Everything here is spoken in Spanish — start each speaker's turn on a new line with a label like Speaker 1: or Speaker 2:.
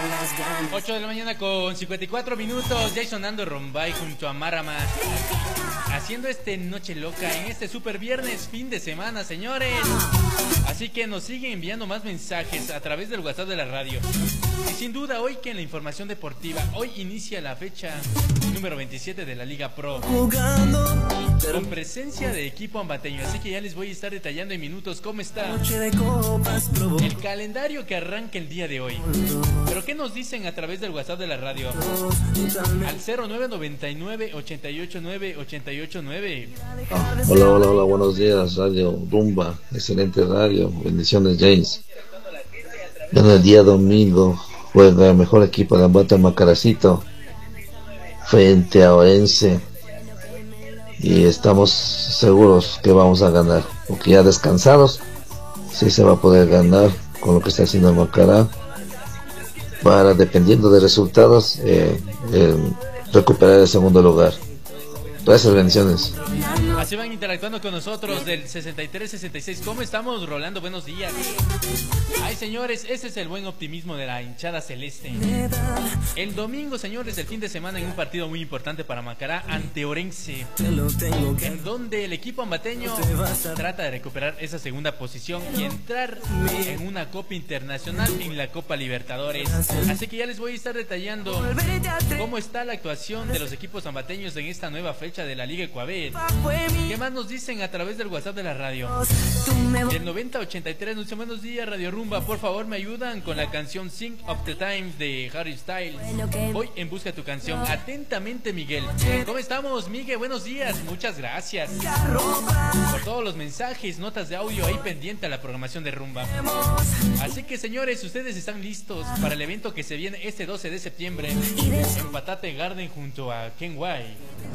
Speaker 1: 8 de la mañana con 54 minutos, ya sonando Rombay junto a Marama, haciendo noche loca en este super viernes, fin de semana, señores. Así que nos siguen enviando más mensajes a través del WhatsApp de la radio. Y sin duda hoy que en la información deportiva, hoy inicia la fecha número 27 de la Liga Pro, con presencia de equipo ambateño. Así que ya les voy a estar detallando en minutos cómo está el calendario que arranca el día de hoy. Pero ¿qué nos dicen a través del WhatsApp de la radio? Al 0999-889-889.
Speaker 2: Hola, buenos días, Radio Rumba, excelente radio, bendiciones, James. En el día domingo juega el mejor equipo de Ambato, Macaracito, frente a Orense, y estamos seguros que vamos a ganar, porque ya descansados, sí se va a poder ganar con lo que está haciendo el Macará, para, dependiendo de resultados, recuperar el segundo lugar. Gracias, bendiciones.
Speaker 1: Así van interactuando con nosotros del 63-66. ¿Cómo estamos, Rolando? Buenos días. Ay, señores, ese es el buen optimismo de la hinchada celeste. El domingo, señores, el fin de semana, en un partido muy importante para Macará ante Orense, en donde el equipo ambateño trata de recuperar esa segunda posición y entrar en una Copa Internacional, en la Copa Libertadores. Así que ya les voy a estar detallando cómo está la actuación de los equipos ambateños en esta nueva fecha de la Liga Ecuavit. ¿Qué más nos dicen a través del WhatsApp de la radio? Del 9083 nos dicen: buenos días, Radio Rumba, por favor me ayudan con la canción Sing of the Times de Harry Styles. Voy en busca de tu canción. Atentamente, Miguel. ¿Cómo estamos, Miguel? Buenos días, muchas gracias por todos los mensajes, notas de audio ahí pendiente a la programación de Rumba. Así que, señores, ustedes están listos para el evento que se viene este 12 de septiembre en Patate Garden junto a Ken White.